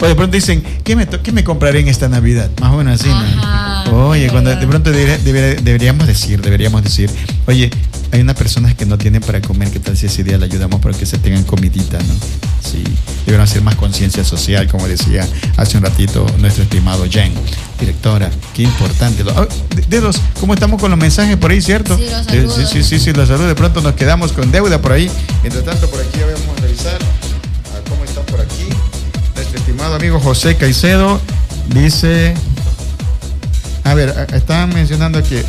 O de pronto dicen, ¿qué me compraré en esta Navidad? Más o menos así, ¿no? Oye, cuando de pronto deberíamos decir, oye, hay unas personas que no tienen para comer, ¿qué tal si ese día le ayudamos para que se tengan comidita, ¿no? Sí, deberían hacer más conciencia social, como decía hace un ratito nuestro estimado Jen. Directora, qué importante. Dedos, ¿cómo estamos con los mensajes por ahí, cierto? Sí, los saludos. Sí, los saludos. De pronto nos quedamos con deuda por ahí. Entre tanto, por aquí vamos a revisar cómo está por aquí nuestro estimado amigo José Caicedo. Dice, a ver, estaban mencionando que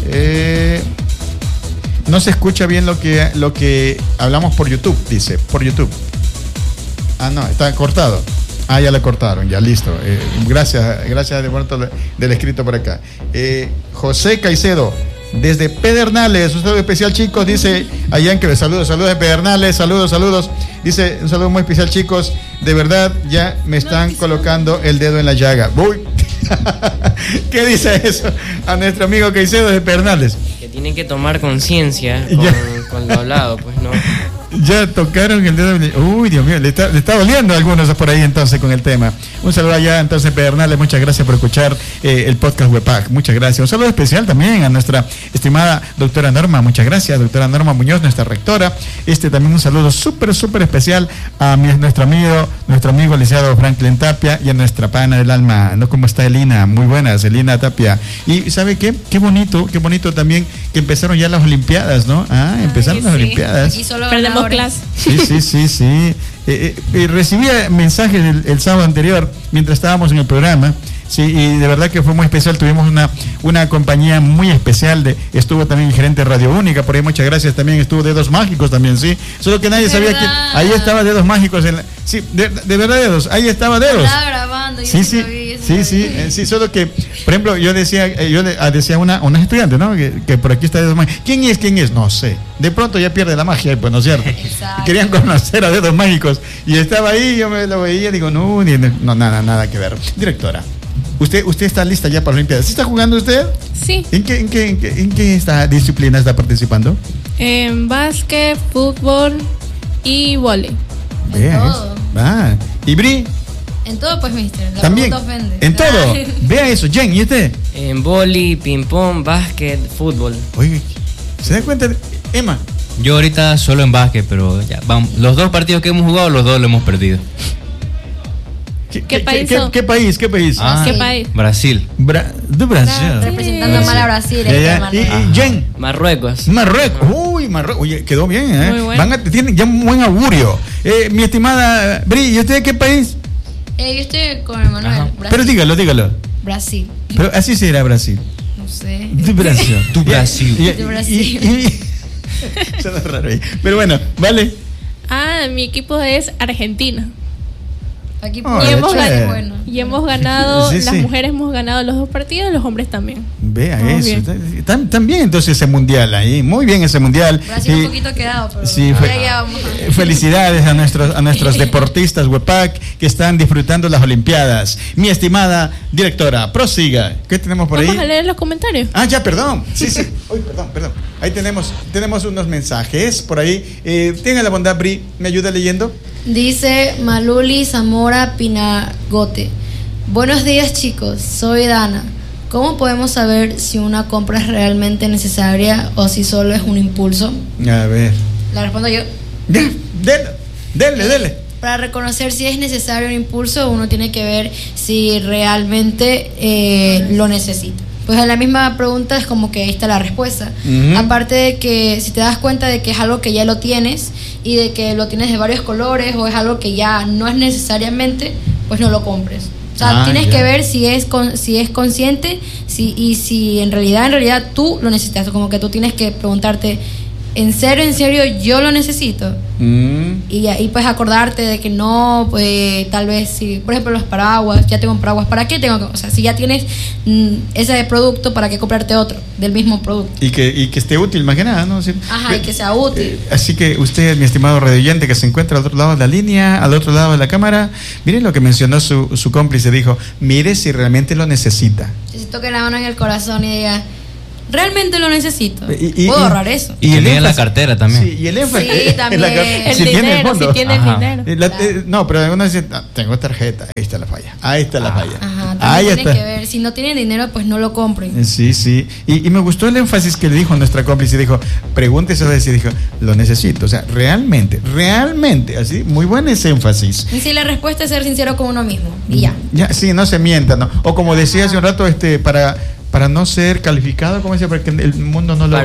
no se escucha bien lo que hablamos por YouTube, dice, por YouTube. Ah, no, está cortado. Ah, ya le cortaron, ya listo. Gracias de pronto del escrito por acá. José Caicedo, desde Pedernales, un saludo especial, chicos, dice allá en que saludos de Pedernales, saludos. Dice, un saludo muy especial, chicos. De verdad, ya me están colocando el dedo en la llaga. Uy. ¿Qué dice eso a nuestro amigo Caicedo de Pedernales? Que tienen que tomar conciencia con lo hablado, pues no. Ya tocaron el dedo. Uy, Dios mío, le está doliendo a algunos por ahí entonces con el tema. Un saludo allá entonces Pedernales, muchas gracias por escuchar el podcast WEPAC, muchas gracias. Un saludo especial también a nuestra estimada doctora Norma, muchas gracias, doctora Norma Muñoz, nuestra rectora. También un saludo súper especial a nuestro amigo licenciado Franklin Tapia y a nuestra pana del alma, ¿no? ¿Cómo está Elina? Muy buenas, Elina Tapia. Y ¿sabe qué? Qué bonito también que empezaron ya las Olimpiadas, ¿no? Empezaron las Olimpiadas. Y solo perdemos clase. Sí. Recibía mensajes el sábado anterior mientras estábamos en el programa. Sí, y de verdad que fue muy especial. Tuvimos una compañía muy especial. Estuvo también el gerente de Radio Única, por ahí muchas gracias. También estuvo Dedos Mágicos también, sí. Solo que nadie sabía que ahí estaba Dedos Mágicos. Sí, de verdad, Dedos, ahí estaba Dedos. Estaba grabando. Sí, solo que, por ejemplo, yo decía a una estudiante, ¿no? Que por aquí está Dedos Mágicos. ¿Quién es? No sé. De pronto ya pierde la magia, pues, ¿no es cierto? Exacto. Querían conocer a Dedos Mágicos y estaba ahí, yo me lo veía, digo, no, nada que ver. Directora, ¿usted está lista ya para las Olimpiadas? ¿Sí está jugando usted? Sí. ¿En qué disciplina está participando? En básquet, fútbol y vóley. En todo. ¿Y Bri? En todo, pues, mister. La ¿También? ofende. ¿En todo? Vea eso. Jen, ¿y usted? En vóley, ping-pong, básquet, fútbol. Oye, ¿se da cuenta? Emma. Yo ahorita solo en básquet, pero ya, vamos. Los 2 partidos que hemos jugado, los 2 lo hemos perdido. ¿Qué país? ¿Qué país? ¿Qué país? Brasil. De Brasil. Representando mal a Brasil. ¿Y Jen? Marruecos. Uy, Marruecos. Oye, quedó bien, ¿eh? Muy bueno. Tienen ya un buen augurio. Mi estimada Bri, ¿y usted de qué país? Yo estoy con Emanuel. Pero dígalo. Brasil. Pero así será Brasil. No sé. De Brasil. Tu Brasil. De Brasil. Suena raro ahí. Pero bueno, vale. Mi equipo es Argentina. Aquí Y hemos ganado, Sí. las mujeres hemos ganado los 2 partidos, los hombres también. Vea Vamos eso. También entonces ese mundial ahí. Muy bien ese mundial. Brasil un poquito quedado, pero sí, ya vamos. felicidades a nuestros deportistas WEPAC que están disfrutando las Olimpiadas. Mi estimada directora, prosiga. ¿Qué tenemos por ahí? Vamos a leer los comentarios. Ya, perdón. Sí. Uy, perdón. Ahí tenemos unos mensajes por ahí. Tenga la bondad, Bri, ¿me ayuda leyendo? Dice Maluli Zamora Pinagote. Buenos días, chicos, soy Dana. ¿Cómo podemos saber si una compra es realmente necesaria o si solo es un impulso? A ver. La respondo yo. Dele. Para reconocer si es necesario un impulso, uno tiene que ver si realmente lo necesita. Pues en la misma pregunta es como que ahí está la respuesta. Uh-huh. Aparte de que si te das cuenta de que es algo que ya lo tienes y de que lo tienes de varios colores o es algo que ya no es necesariamente, pues no lo compres. O sea, tienes que ver si es consciente y si en realidad tú lo necesitas. Como que tú tienes que preguntarte, ¿en serio yo lo necesito? Y ahí pues acordarte de que no, pues tal vez si, por ejemplo, los paraguas, ya tengo un paraguas, ¿para qué tengo que? O sea, si ya tienes ese producto, ¿para qué comprarte otro del mismo producto? Y que esté útil, más que nada, ¿no? Sí. Y que sea útil. Así que usted, mi estimado radioyente que se encuentra al otro lado de la línea, al otro lado de la cámara, miren lo que mencionó su cómplice, dijo, mire si realmente lo necesita. Si se toque la mano en el corazón y diga, realmente lo necesito. Puedo ahorrar eso. Y el en la cartera también. Sí, y el énfasis. Sí, también. El dinero, si tiene el dinero. No, pero uno dice, tengo tarjeta, ahí está la falla. Ahí está la falla. Ajá, también tiene que ver. Si no tienen dinero, pues no lo compren. Sí. Y me gustó el énfasis que le dijo nuestra cómplice. Dijo, pregúntese a dijo, lo necesito. O sea, realmente, así, muy buen ese énfasis. Y si la respuesta es ser sincero con uno mismo. Y ya. Sí, no se mienta, ¿no? O como decía hace un rato, para no ser calificado, como decía, para que el mundo no lo...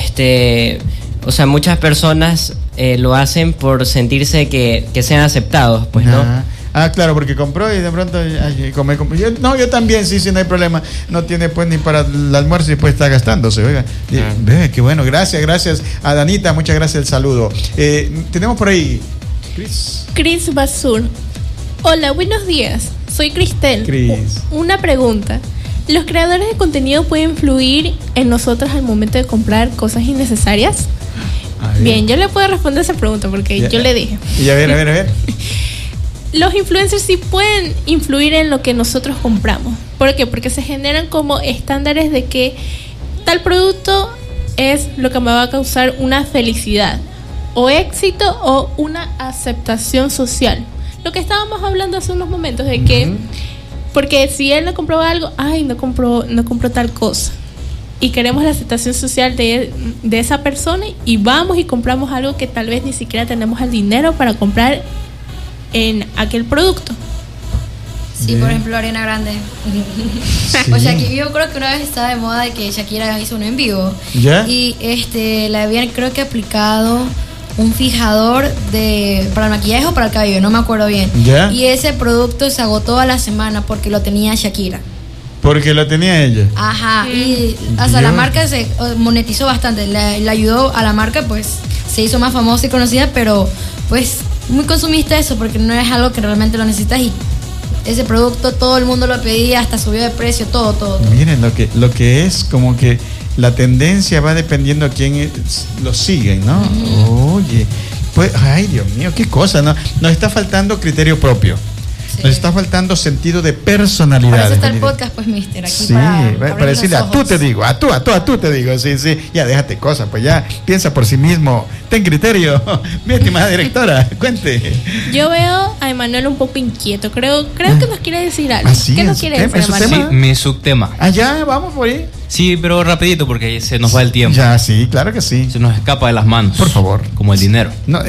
O sea, muchas personas lo hacen por sentirse que sean aceptados, pues, ¿no? Claro, porque compró y de pronto yo también, sí, no hay problema. No tiene pues ni para el almuerzo y pues está gastándose, oiga. Ve, qué bueno, gracias a Danita, muchas gracias el saludo. Tenemos por ahí Cris Basur. Hola, buenos días. Soy Cristel. Cris. Una pregunta. ¿Los creadores de contenido pueden influir en nosotros al momento de comprar cosas innecesarias? Bien, yo le puedo responder esa pregunta porque yo le dije. Y a ver. Los influencers sí pueden influir en lo que nosotros compramos. ¿Por qué? Porque se generan como estándares de que tal producto es lo que me va a causar una felicidad, o éxito, o una aceptación social. Lo que estábamos hablando hace unos momentos de que... Porque si él no compró algo, no compró tal cosa. Y queremos la aceptación social de esa persona y vamos y compramos algo que tal vez ni siquiera tenemos el dinero para comprar en aquel producto. Sí, por ejemplo, Ariana Grande. Sí. O sea, que yo creo que una vez estaba de moda de que Shakira hizo un en vivo. ¿Ya? Y le habían, creo que, aplicado un fijador para el maquillaje o para el cabello, no me acuerdo bien. ¿Ya? Y ese producto se agotó a la semana porque lo tenía Shakira. Porque lo tenía ella. Ajá, y hasta la marca se monetizó bastante, le ayudó a la marca, pues se hizo más famosa y conocida, pero pues muy consumista eso, porque no es algo que realmente lo necesitas y ese producto todo el mundo lo pedía, hasta subió de precio, todo. Miren, lo que es como que la tendencia va dependiendo a quién lo siguen, ¿no? Oye, pues, ay, Dios mío, qué cosa, ¿no? Nos está faltando criterio propio. Sí. Nos está faltando sentido de personalidad. Por eso está el podcast, pues, mister, aquí sí, para decirle, a tú te digo, a tú te digo, sí, ya déjate cosas, pues ya, piensa por sí mismo, ten criterio. Mi estimada directora, cuente. Yo veo a Emanuel un poco inquieto, creo que nos quiere decir algo. ¿Qué nos quiere decir, Emanuel? Sí, mi subtema. Ya, vamos por ahí. Sí, pero rapidito porque se nos va el tiempo. Ya, sí, claro que sí. Se nos escapa de las manos. Por favor. Como el dinero. No.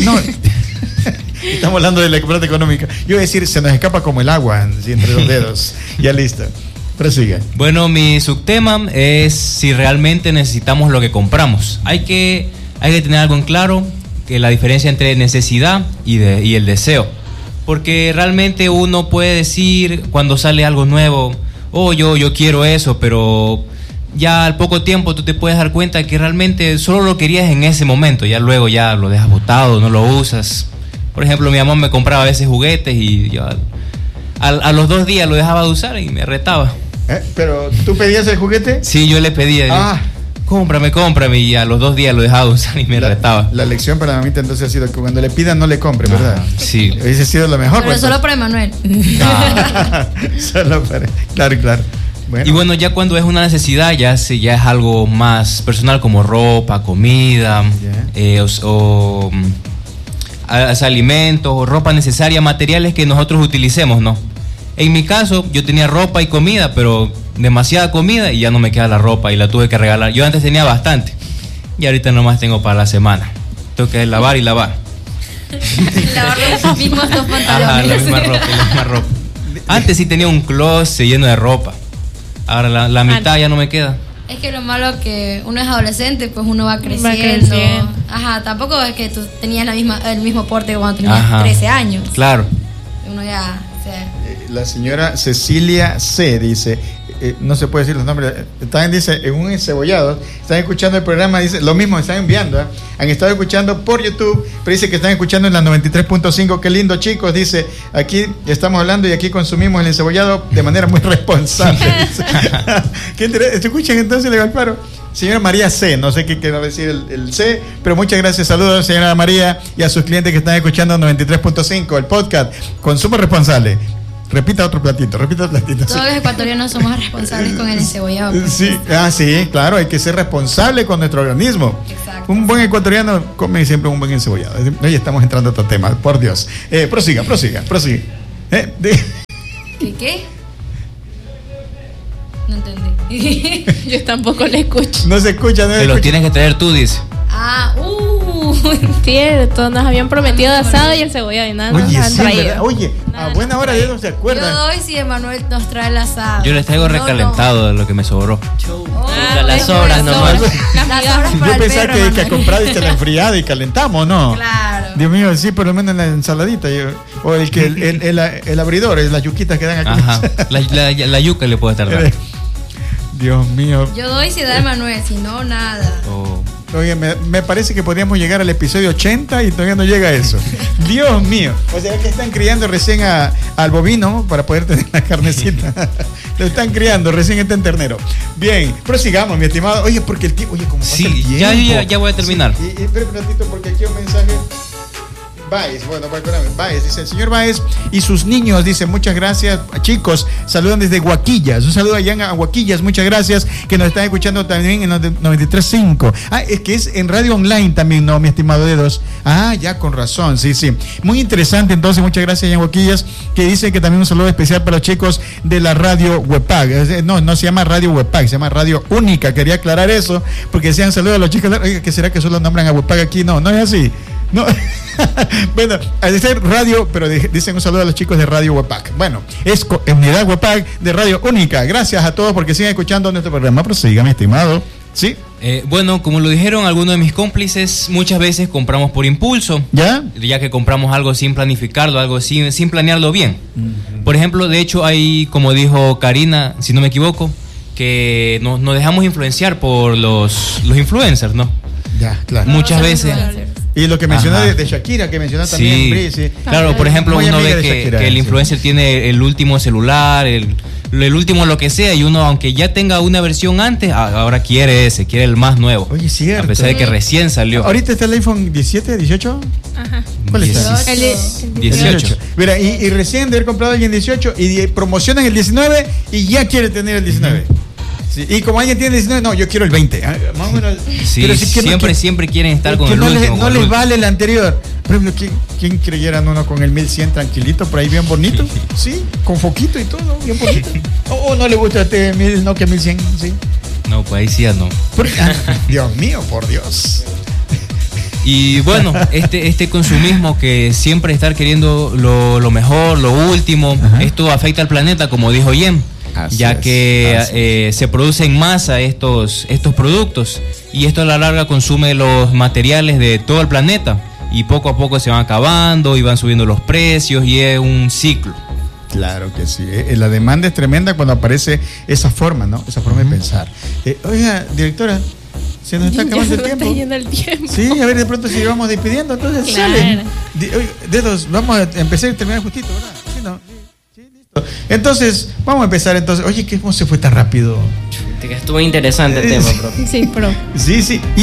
Estamos hablando de la parte económica. Yo voy a decir, se nos escapa como el agua, ¿sí? Entre los dedos. Ya listo. Prosiga. Bueno, mi subtema es si realmente necesitamos lo que compramos. Hay que tener algo en claro, que la diferencia entre necesidad y el deseo. Porque realmente uno puede decir cuando sale algo nuevo, yo quiero eso, pero ya al poco tiempo tú te puedes dar cuenta que realmente solo lo querías en ese momento, ya luego ya lo dejas botado, no lo usas. Por ejemplo, mi mamá me compraba a veces juguetes y yo a los 2 días lo dejaba de usar y me retaba. ¿Pero tú pedías el juguete? Sí, yo le pedía. Cómprame, y a los 2 días lo dejaba de usar y me retaba. La lección para la mamita entonces ha sido que cuando le pidan no le compre, ¿verdad? Sí. Hubiese sido lo mejor. Pero solo para Emanuel. Solo para... Claro. Bueno. Y bueno, ya cuando es una necesidad, ya es algo más personal, como ropa, comida, alimentos o ropa necesaria, materiales que nosotros utilicemos, ¿no? En mi caso, yo tenía ropa y comida, pero demasiada comida y ya no me queda la ropa y la tuve que regalar. Yo antes tenía bastante y ahorita nomás tengo para la semana. Tengo que lavar y lavar. Lavar los mismos 2 pantalones. Ajá, la misma ropa. Antes sí tenía un closet lleno de ropa. Ahora la mitad ya no me queda. Es que lo malo que uno es adolescente, pues uno va creciendo. Ajá, tampoco es que tú tenías el mismo porte cuando tenías 13 años. Claro. Uno ya... La señora Cecilia C. dice, no se puede decir los nombres, dice, en un encebollado, están escuchando el programa, dice, lo mismo están enviando, han estado escuchando por YouTube, pero dice que están escuchando en la 93.5, qué lindo, chicos, dice, aquí estamos hablando y aquí consumimos el encebollado de manera muy responsable. ¿Qué interés? ¿Te escuchan entonces, Legal Paro? Señora María C, no sé qué quiere decir el C, pero muchas gracias, saludos señora María y a sus clientes que están escuchando 93.5, el podcast, consumo responsable. repita otro platito. Todos los ecuatorianos somos responsables con el encebollado. Pues. Sí, sí, claro, hay que ser responsable con nuestro organismo. Exacto. Un buen ecuatoriano come siempre un buen encebollado. Hoy estamos entrando a otro tema, por Dios. Prosiga. ¿Qué? No entendí. Yo tampoco le escucho. No se escucha, Te lo tienes que traer tú, dice. Cierto, nos habían prometido asado y el cebollado y nada nos Oye, han sí, traído. ¿verdad? Oye, a buena hora de no se acuerdan. Yo doy si Emanuel nos trae el asado. Yo les traigo recalentado de lo que me sobró. Las sobras nomás. Las sobras para Yo el pensaba perro, que Emanuel. compraste la enfriada y calentamos, ¿no? Claro. Dios mío, sí, por lo menos en la ensaladita. O el abridor, las yuquitas que dan aquí. Ajá. La yuca le puede estar dando. Dios mío. Yo doy si da Emanuel, si no, nada. Oh. Oye, me parece que podríamos llegar al episodio 80 y todavía no llega a eso. Dios mío. O sea, que están criando recién al bovino para poder tener la carnecita. Lo están criando, recién está en ternero. Bien, prosigamos, mi estimado. Oye, porque el tiempo, oye, ¿cómo pasa el Sí, tiempo? ya voy a terminar. Sí, y espera un ratito porque aquí hay un mensaje. Baez, bueno, Baez, dice el señor Baez y sus niños, dice, muchas gracias, chicos, saludan desde Huaquillas, un saludo allá a Huaquillas, muchas gracias, que nos están escuchando también en 93.5. Es que es en radio online también, ¿no, mi estimado Dedos? Ya, con razón, sí. Muy interesante, entonces, muchas gracias allá en Huaquillas, que dicen que también un saludo especial para los chicos de la radio WEPAG. No se llama radio WEPAG, se llama radio única, quería aclarar eso, porque decían saludos a los chicos, oiga, ¿qué será que solo nombran a WEPAG aquí? No es así. No, bueno, al decir radio, pero dicen un saludo a los chicos de Radio WEPAG. Bueno, es unidad WEPAG de Radio Única. Gracias a todos porque siguen escuchando nuestro programa. Prosiga, mi estimado. Sí. Bueno, como lo dijeron algunos de mis cómplices, muchas veces compramos por impulso. ¿Ya? Ya que compramos algo sin planificarlo, algo sin planearlo bien. Por ejemplo, de hecho, hay, como dijo Karina, si no me equivoco, que nos dejamos influenciar por los influencers, ¿no? Ya, claro. Muchas veces. Y lo que mencionó de Shakira, que mencionó también Bri, sí. Claro, por ejemplo, Muy uno amiga ve de Shakira, que el influencer tiene el último celular, el último lo que sea, y uno, aunque ya tenga una versión antes, ahora quiere el más nuevo. Oye, cierto. A pesar de que recién salió. ¿Ahorita está el iPhone 17, 18? Ajá. ¿Cuál está? El 18. Mira, y recién de haber comprado alguien 18 y promocionan el 19 y ya quiere tener el 19. Sí, y como alguien tiene 19, no, yo quiero el 20. Más o menos, Sí, pero sí que siempre quieren estar con el último. No les vale el anterior. Por ejemplo, ¿quién creyeran uno con el 1100 tranquilito, por ahí bien bonito? Sí, con foquito y todo, bien bonito. ¿O no le gusta a usted el Nokia 1100? Sí. No, pues ahí sí ya no. Dios mío, por Dios. Y bueno, este consumismo que siempre estar queriendo lo mejor, lo último, esto afecta al planeta, como dijo Jem. Ya que se producen en masa estos productos y esto a la larga consume los materiales de todo el planeta y poco a poco se van acabando y van subiendo los precios y es un ciclo. Claro que sí. La demanda es tremenda cuando aparece esa forma, ¿no? Esa forma de pensar. Oiga, directora, se nos está acabando el tiempo. Está yendo el tiempo. Sí, a ver, de pronto si vamos despidiendo, entonces claro. Salen. Dedos, vamos a empezar y terminar justito, ¿verdad? Sí, no. Entonces, vamos a empezar entonces. Oye, ¿cómo se fue tan rápido? Que estuvo interesante el tema, bro. Sí, pero. Sí.